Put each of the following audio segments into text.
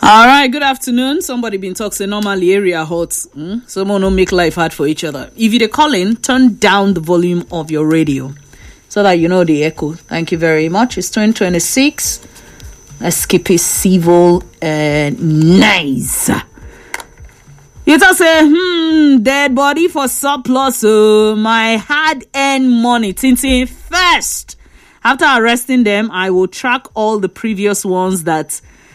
All right, good afternoon. Somebody been talking normally area hot. Someone don't make life hard for each other. If you're calling, turn down the volume of your radio so that you know the echo. Thank you very much. It's 2026. Let's keep it civil and nice. You just say, dead body for surplus. My hard-earned money. Tintin first. After arresting them, I will track all the previous ones that,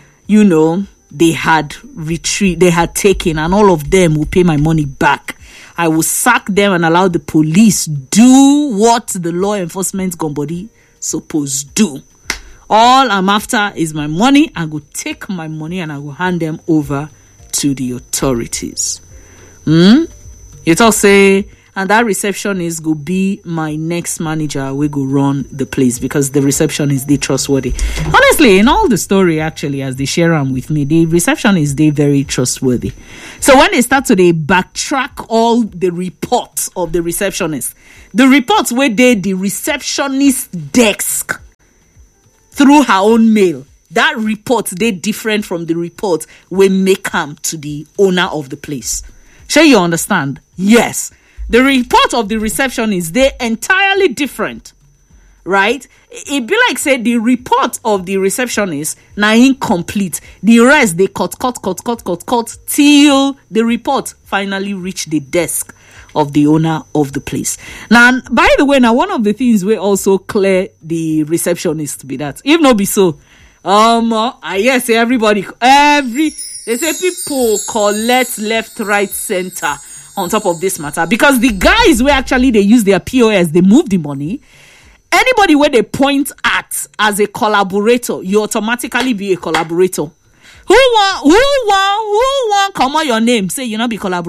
they had taken, and all of them will pay my money back. I will sack them and allow the police do what the law enforcement body supposed do. All I'm after is my money. I will take my money and I will hand them over to the authorities. You talk say, and that receptionist go be my next manager. We go run the place because the receptionist they trustworthy. Honestly, in all the story, actually, as they share them with me, the receptionist they very trustworthy. So when they start to backtrack all the reports of the receptionist, the reports where the receptionist desk through her own mail, that report they different from the report we make come to the owner of the place. Sure you understand? Yes. The report of the receptionist, they're entirely different, right? It be like, say, the report of the receptionist, now incomplete. The rest, they cut, till the report finally reach the desk of the owner of the place. Now, by the way, one of the things we also clear the receptionist be that. If not be so, I say they say people collect left, right, center on top of this matter, because the guys where actually they use their POS, they move the money. Anybody where they point at as a collaborator, you automatically be a collaborator. Who want come on your name? Say you not be collaborator.